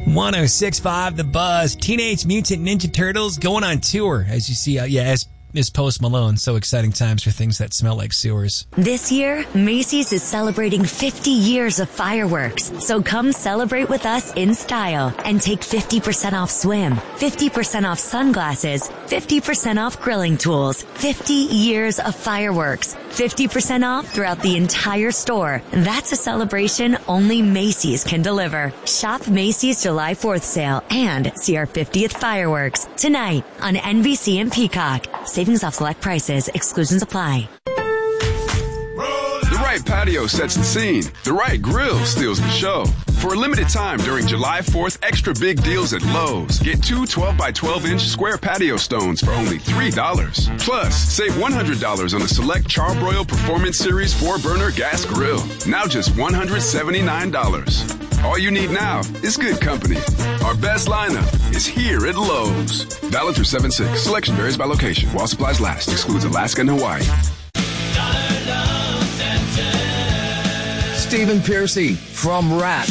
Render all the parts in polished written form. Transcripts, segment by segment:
106.5 The Buzz. Teenage Mutant Ninja Turtles going on tour, as you see. As Post Malone. So exciting times for things that smell like sewers. This year, Macy's is celebrating 50 years of fireworks. So come celebrate with us in style and take 50% off swim, 50% off sunglasses, 50% off grilling tools, 50 years of fireworks, 50% off throughout the entire store. That's a celebration only Macy's can deliver. Shop Macy's July 4th sale and see our 50th fireworks tonight on NBC and Peacock. Savings off select prices. Exclusions apply. The right patio sets the scene. The right grill steals the show. For a limited time during July 4th, extra big deals at Lowe's. Get two 12x12-inch square patio stones for only $3. Plus, save $100 on a select Charbroil Performance Series 4-burner gas grill. Now just $179. All you need now is good company. Our best lineup is here at Lowe's. Valid through 7/6. Selection varies by location. While supplies last. Excludes Alaska and Hawaii. Stephen Piercy from Rat.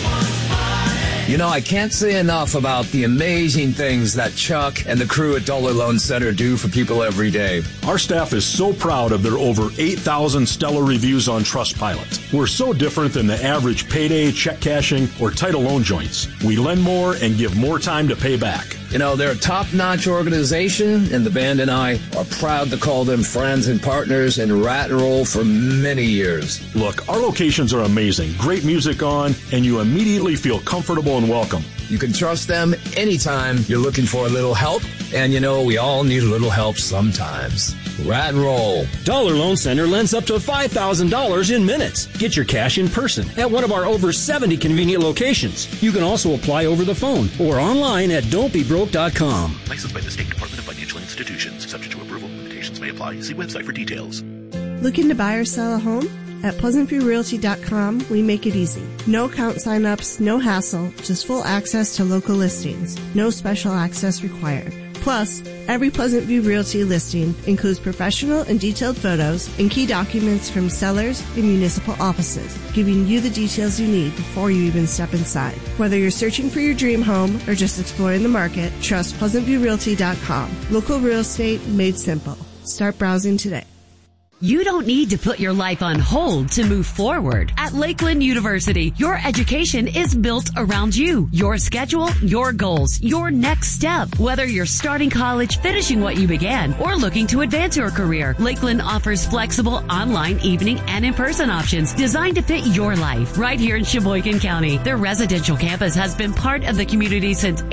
You know, I can't say enough about the amazing things that Chuck and the crew at Dollar Loan Center do for people every day. Our staff is so proud of their over 8,000 stellar reviews on Trustpilot. We're so different than the average payday, check cashing, or title loan joints. We lend more and give more time to pay back. You know, they're a top-notch organization, and the band and I are proud to call them friends and partners in Rat and Roll for many years. Look, our locations are amazing. Great music on, and you immediately feel comfortable and welcome. You can trust them anytime you're looking for a little help, and you know, we all need a little help sometimes. Rat and Roll. Dollar Loan Center lends up to $5,000 in minutes. Get your cash in person at one of our over 70 convenient locations. You can also apply over the phone or online at don'tbebroke.com. Licensed by the State Department of Financial Institutions. Subject to approval. Limitations may apply. See website for details. Looking to buy or sell a home? At PleasantViewRealty.com, we make it easy. No account signups, no hassle, just full access to local listings. No special access required. Plus, every Pleasant View Realty listing includes professional and detailed photos and key documents from sellers and municipal offices, giving you the details you need before you even step inside. Whether you're searching for your dream home or just exploring the market, trust PleasantViewRealty.com. Local real estate made simple. Start browsing today. You don't need to put your life on hold to move forward. At Lakeland University, your education is built around you, your schedule, your goals, your next step. Whether you're starting college, finishing what you began, or looking to advance your career, Lakeland offers flexible online, evening, and in-person options designed to fit your life. Right here in Sheboygan County, their residential campus has been part of the community since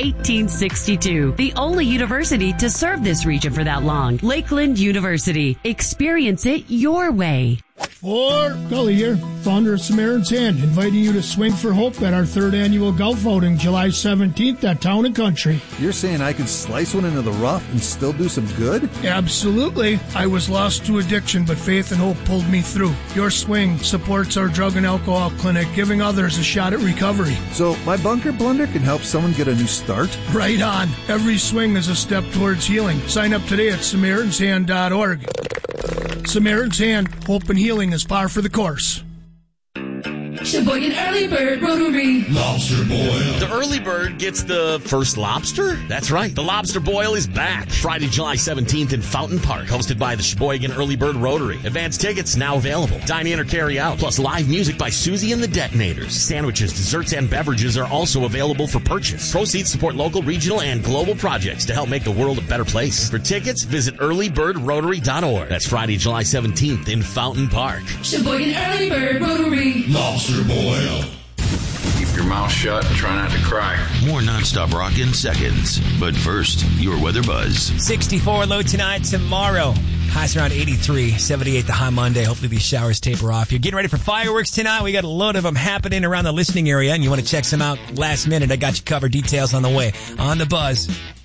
1862. The only university to serve this region for that long. Lakeland University. Experience it your way. For Gully here, founder of Samaritan's Hand, inviting you to swing for hope at our 3rd annual golf outing, July 17th at Town and Country. You're saying I could slice one into the rough and still do some good? Absolutely. I was lost to addiction, but faith and hope pulled me through. Your swing supports our drug and alcohol clinic, giving others a shot at recovery. So my bunker blunder can help someone get a new start? Right on. Every swing is a step towards healing. Sign up today at SamaritansHand.org. Samaritan's Hand, hope and healing is par for the course. Sheboygan Early Bird Rotary. Lobster boil. The Early Bird gets the first lobster? That's right. The Lobster Boil is back. Friday, July 17th in Fountain Park. Hosted by the Sheboygan Early Bird Rotary. Advanced tickets now available. Dine in or carry out. Plus live music by Susie and the Detonators. Sandwiches, desserts, and beverages are also available for purchase. Proceeds support local, regional, and global projects to help make the world a better place. For tickets, visit earlybirdrotary.org. That's Friday, July 17th in Fountain Park. Sheboygan Early Bird Rotary. Lobster boil. Keep your mouth shut and try not to cry. More nonstop rock in seconds. But first, your weather buzz. 64 low tonight, tomorrow. Highs around 83, 78 the high Monday. Hopefully these showers taper off. You're getting ready for fireworks tonight. We got a load of them happening around the listening area, and you want to check some out last minute. I got you covered. Details on the way. On the Buzz.